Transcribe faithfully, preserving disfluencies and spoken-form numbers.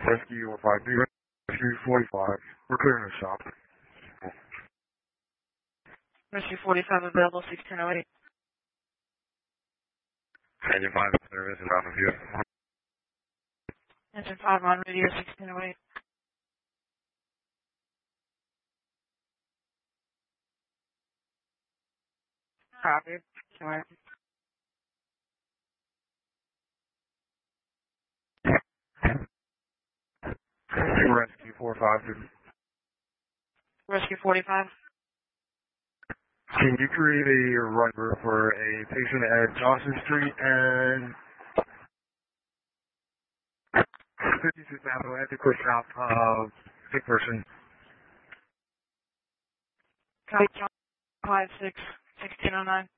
Rescue one five three, Rescue forty-five. We're clearing the shop. Rescue forty-five available, sixteen oh eight. Engine five service and Round View. Engine five on radio, sixteen oh eight. Copy. Sorry. Rescue four five. Rescue forty-five. Can you create a rider for a patient at Johnson Street and fifty-sixth Avenue at the quick shop of sick person? Copy. five six, sixteen oh nine.